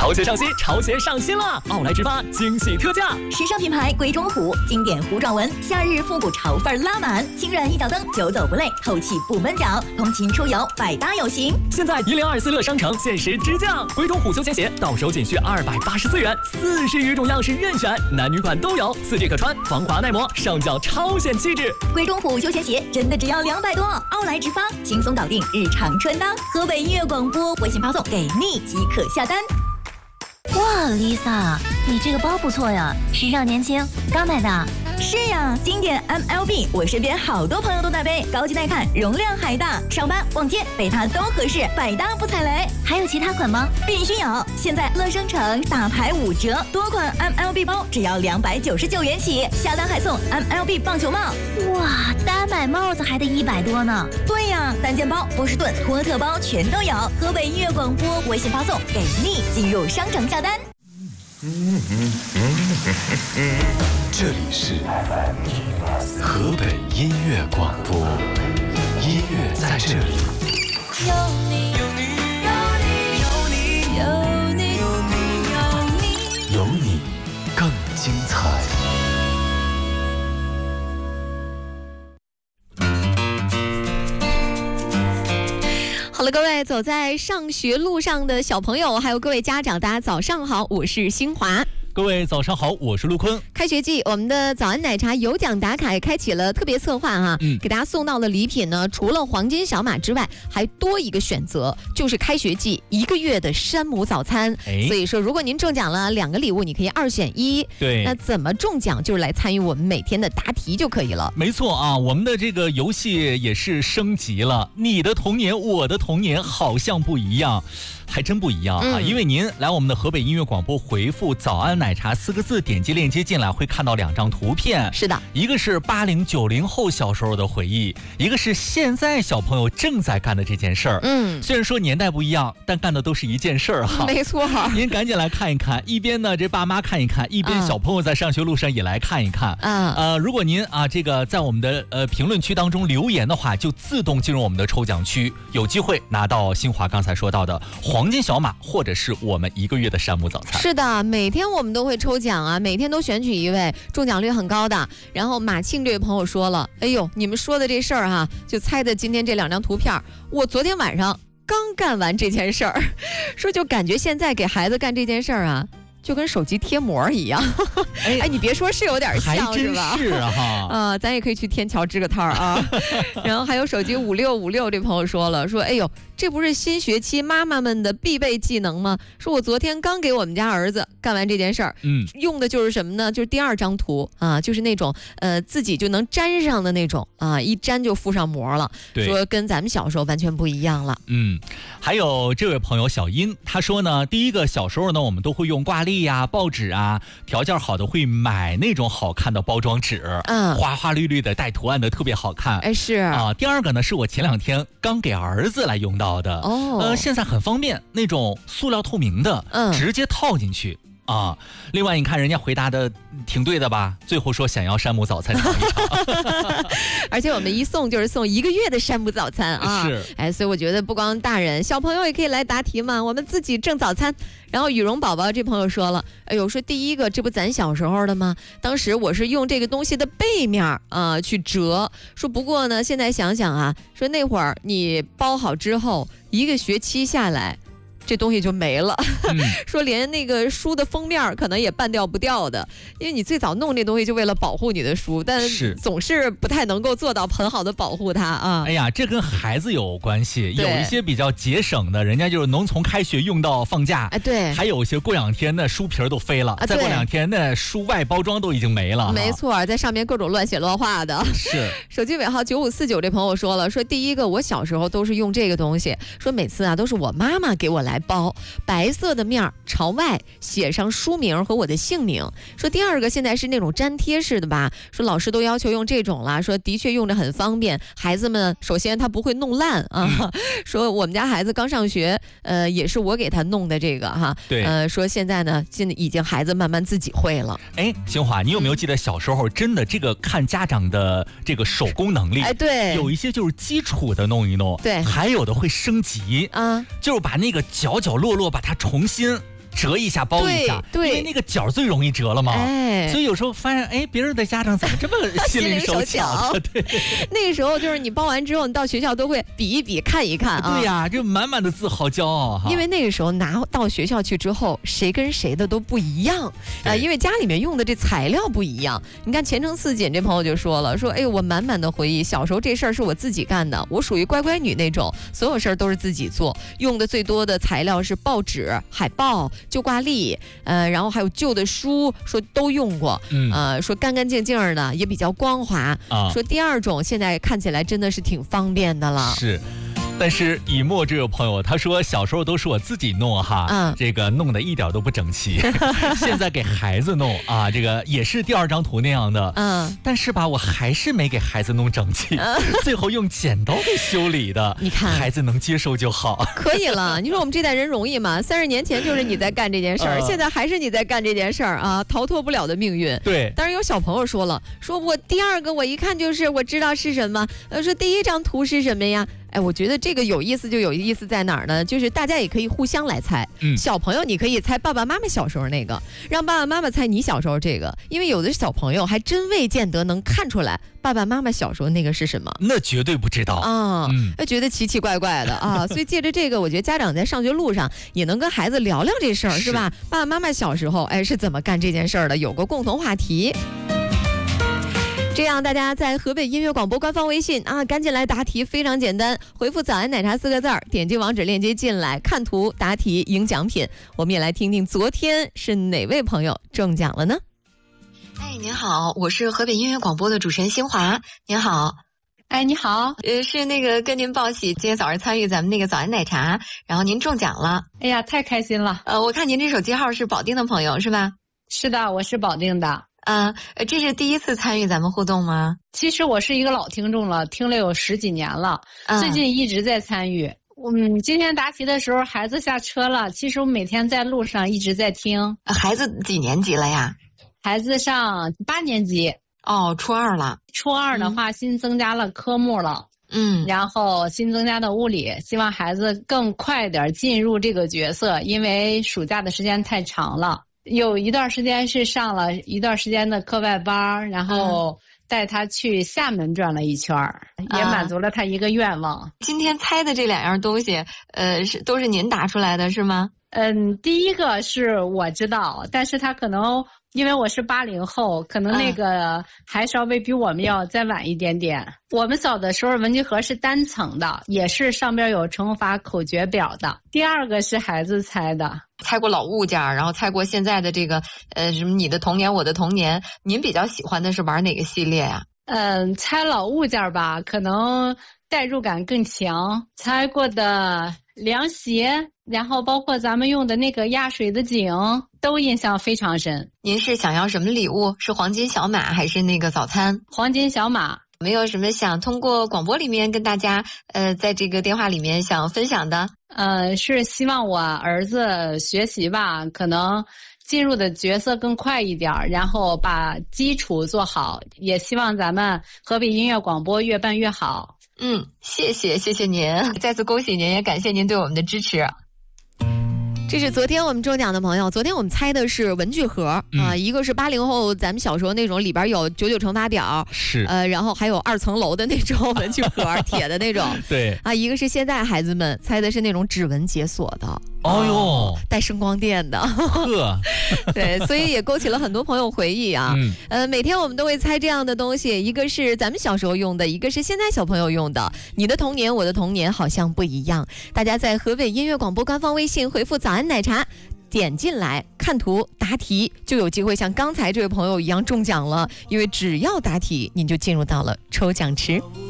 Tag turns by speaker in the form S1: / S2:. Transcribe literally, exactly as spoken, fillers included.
S1: 潮鞋上新，潮鞋上新了！奥莱直发惊喜特价，
S2: 时尚品牌龟中虎，经典糊状纹，夏日复古潮范拉满，轻软一脚蹬，久走不累，透气不闷脚，通勤出游百搭有型。
S1: 现在一零二四乐商城限时直降，龟中虎休闲鞋到手仅需二百八十四元，四十余种样式任选，男女款都有，四 G 可穿，防滑耐磨，上脚超显气质。
S2: 龟中虎休闲鞋真的只要两百多，奥莱直发轻松搞定日常穿搭。河北音乐广播微信发送给你即可下单。
S3: 哇 ，Lisa， 你这个包不错呀，时尚年轻，刚买的。
S2: 是呀，经典 M L B， 我身边好多朋友都在背，高级耐看，容量还大，上班逛街背它都合适，百搭不踩雷。
S3: 还有其他款吗？
S2: 必须有！现在乐商城大牌五折，多款 M L B 包只要两百九十九元起，下单还送 M L B 棒球帽。
S3: 哇，单买帽子还得一百多呢。
S2: 对呀，单肩包、波士顿、托特包全都有。河北音乐广播微信发送给你，进入商城下单。
S4: 这里是河北音乐广播，音乐在这里。
S5: 有你，有你，有你，有你，有你，有你，
S4: 有你更精彩。
S6: 好了，各位走在上学路上的小朋友，还有各位家长，大家早上好，我是新华。
S7: 各位早上好，我是陆坤。
S6: 开学季，我们的早安奶茶有奖打卡也开启了特别策划哈、
S7: 嗯，
S6: 给大家送到的礼品呢，除了黄金小马之外，还多一个选择，就是开学季一个月的山姆早餐。所以说，如果您中奖了两个礼物，你可以二选一。
S7: 对，
S6: 那怎么中奖？就是来参与我们每天的答题就可以了。
S7: 没错啊，我们的这个游戏也是升级了，你的童年，我的童年好像不一样。还真不一样啊、嗯！因为您来我们的河北音乐广播回复“早安奶茶”四个字，点击链接进来会看到两张图片。
S6: 是的，
S7: 一个是八零九零后小时候的回忆，一个是现在小朋友正在干的这件事儿。嗯，虽然说年代不一样，但干的都是一件事儿哈。
S6: 没错，
S7: 您赶紧来看一看，一边呢这爸妈看一看，一边小朋友在上学路上也来看一看。嗯，呃，如果您啊这个在我们的呃评论区当中留言的话，就自动进入我们的抽奖区，有机会拿到新华刚才说到的黄金小马，或者是我们一个月的山姆早餐。
S6: 是的，每天我们都会抽奖啊，每天都选取一位中奖率很高的。然后马庆这位朋友说了，哎呦，你们说的这事儿哈，就猜的今天这两张图片，我昨天晚上刚干完这件事儿，说就感觉现在给孩子干这件事儿啊，就跟手机贴膜一样。哎, 哎，你别说，是有点像，是吧？
S7: 是啊，哈，
S6: 呃，咱也可以去天桥支个摊儿啊。然后还有手机五六五六这朋友说了，说哎呦，这不是新学期妈妈们的必备技能吗？说我昨天刚给我们家儿子干完这件事儿，嗯，用的就是什么呢？就是第二张图啊，就是那种呃自己就能粘上的那种啊，一粘就附上膜了。说跟咱们小时候完全不一样了。
S7: 嗯，还有这位朋友小英，他说呢，第一个小时候呢，我们都会用挂历呀、报纸啊，条件好的会买那种好看的包装纸，嗯，花花绿绿的带图案的特别好看。
S6: 哎，是
S7: 啊。第二个呢，是我前两天刚给儿子来用到的。哦，呃，现在很方便，那种塑料透明的，嗯，直接套进去。啊，另外你看人家回答的挺对的吧？最后说想要山姆早餐尝一尝，
S6: 而且我们一送就是送一个月的山姆早餐啊！
S7: 是，
S6: 哎，所以我觉得不光大人，小朋友也可以来答题嘛，我们自己挣早餐。然后羽绒宝宝这朋友说了，哎呦，说第一个这不咱小时候的吗？当时我是用这个东西的背面啊、呃、去折，说不过呢，现在想想啊，说那会儿你包好之后，一个学期下来。这东西就没了、嗯、说连那个书的封面可能也半掉不掉的，因为你最早弄这东西就为了保护你的书，但总是不太能够做到很好的保护它啊。
S7: 哎呀，这跟孩子有关系，有一些比较节省的，人家就是能从开学用到放假，
S6: 哎，对，
S7: 还有一些过两天的书皮都飞了、啊、再过两天的书外包装都已经没了，
S6: 没错，在上面各种乱写乱画的。
S7: 是。
S6: 手机尾号九五四九这朋友说了，说第一个我小时候都是用这个东西，说每次啊都是我妈妈给我来包，白色的面朝外写上书名和我的姓名。说第二个现在是那种粘贴式的吧，说老师都要求用这种了，说的确用着很方便，孩子们首先他不会弄烂啊、嗯、说我们家孩子刚上学，呃也是我给他弄的这个哈，
S7: 对，
S6: 呃说现在呢现在已经孩子慢慢自己会了。
S7: 哎，新华，你有没有记得小时候真的这个看家长的这个手工能力？
S6: 哎，对，
S7: 有一些就是基础的弄一弄，
S6: 对，
S7: 还有的会升级啊，就是把那个角角落落把它重新折一下包一下，
S6: 对，
S7: 因为那个角最容易折了嘛。哎，所以有时候发现，哎，别人的家长怎么这么心灵手巧？对，
S6: 那个时候就是你包完之后，你到学校都会比一比，看一看啊。
S7: 对呀，就满满的自豪骄傲哈。
S6: 因为那个时候拿到学校去之后，谁跟谁的都不一样啊，因为家里面用的这材料不一样。你看前程似锦这朋友就说了，说哎呦，我满满的回忆，小时候这事儿是我自己干的，我属于乖乖女那种，所有事儿都是自己做，用的最多的材料是报纸、海报、旧挂历，呃，然后还有旧的书，说都用过，嗯，呃，说干干净净的，也比较光滑啊。说第二种现在看起来真的是挺方便的了，
S7: 是。但是以沫这位朋友他说小时候都是我自己弄哈，嗯，这个弄得一点都不整齐，现在给孩子弄啊，这个也是第二张图那样的，嗯，但是吧我还是没给孩子弄整齐，嗯，最后用剪刀给修理的。
S6: 你看
S7: 孩子能接受就好，
S6: 可以了。你说我们这代人容易吗？三十年前就是你在干这件事儿，呃、现在还是你在干这件事儿啊，逃脱不了的命运。
S7: 对，
S6: 当然有小朋友说了，说我第二个我一看就是我知道是什么，呃，说第一张图是什么呀？哎，我觉得这个有意思，就有意思在哪儿呢？就是大家也可以互相来猜。嗯，小朋友你可以猜爸爸妈妈小时候那个，让爸爸妈妈猜你小时候这个，因为有的小朋友还真未见得能看出来爸爸妈妈小时候那个是什么。
S7: 那绝对不知道
S6: 啊，那、嗯、觉得奇奇怪怪的啊。所以借着这个，我觉得家长在上学路上也能跟孩子聊聊这事儿，是吧？爸爸妈妈小时候哎是怎么干这件事儿的，有个共同话题。这样大家在河北音乐广播官方微信啊，赶紧来答题，非常简单，回复早安奶茶四个字儿，点击网址链接进来，看图答题赢奖品。我们也来听听昨天是哪位朋友中奖了呢？
S8: 哎，您好，我是河北音乐广播的主持人新华。您好。
S9: 哎，你好，
S8: 呃，是那个跟您报喜，今天早上参与咱们那个早安奶茶，然后您中奖了。
S9: 哎呀，太开心了。
S8: 呃，我看您这手机号是保定的朋友是吧？
S9: 是的，我是保定的。
S8: 啊，这是第一次参与咱们互动吗？
S9: 其实我是一个老听众了，听了有十几年了，啊、最近一直在参与。嗯，今天答题的时候孩子下车了，其实我每天在路上一直在听。
S8: 孩子几年级了呀？
S9: 孩子上八年级。
S8: 哦，初二了。
S9: 初二的话，嗯、新增加了科目了。嗯，然后新增加的物理，希望孩子更快点进入这个角色，因为暑假的时间太长了。有一段时间是上了一段时间的课外班，然后带他去厦门转了一圈，嗯、也满足了他一个愿望。
S8: 啊、今天猜的这两样东西，呃，是都是您答出来的是吗？
S9: 嗯，第一个是我知道，但是他可能因为我是八零后，可能那个还稍微比我们要再晚一点点。嗯、我们小的时候文具盒是单层的，也是上边有乘法口诀表的。第二个是孩子猜的。
S8: 猜过老物件，然后猜过现在的这个呃什么你的童年我的童年，您比较喜欢的是玩哪个系列呀？
S9: 嗯，猜老物件吧，可能代入感更强。猜过的凉鞋，然后包括咱们用的那个压水的井，都印象非常深。
S8: 您是想要什么礼物？是黄金小马还是那个早餐？
S9: 黄金小马。
S8: 没有什么想通过广播里面跟大家呃在这个电话里面想分享的？
S9: 呃，是希望我儿子学习吧，可能进入的角色更快一点，然后把基础做好，也希望咱们河北音乐广播越办越好。
S8: 嗯，谢谢谢谢您，再次恭喜您，也感谢您对我们的支持。
S6: 这是昨天我们中奖的朋友，昨天我们猜的是文具盒啊、嗯呃，一个是八零后咱们小时候那种里边有九九乘法表，
S7: 是
S6: 呃，然后还有二层楼的那种文具盒，铁的那种，
S7: 对
S6: 啊，一个是现在孩子们猜的是那种指纹解锁的，
S7: 哦哟，
S6: 带声光电的，
S7: 呵，
S6: 对，所以也勾起了很多朋友回忆啊。嗯，呃，每天我们都会猜这样的东西，一个是咱们小时候用的，一个是现在小朋友用的。你的童年，我的童年好像不一样。大家在河北音乐广播官方微信回复早安奶茶，点进来看图答题，就有机会像刚才这位朋友一样中奖了，因为只要答题您就进入到了抽奖池。